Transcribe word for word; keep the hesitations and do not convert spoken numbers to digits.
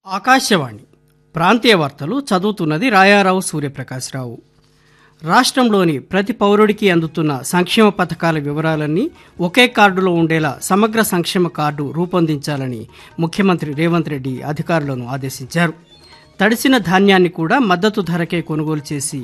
ఆకాశవాణి ప్రాంతీయ వార్తలు చదువుతున్నది రాయారావు సూర్యప్రకాశ్రావు. రాష్ట్రంలోని ప్రతి పౌరుడికి అందుతున్న సంక్షేమ పథకాల వివరాలన్నీ ఒకే కార్డులో ఉండేలా సమగ్ర సంక్షేమ కార్డు రూపొందించాలని ముఖ్యమంత్రి రేవంత్ రెడ్డి అధికారులను ఆదేశించారు. తడిసిన ధాన్యాన్ని కూడా మద్దతు ధరకే కొనుగోలు చేసి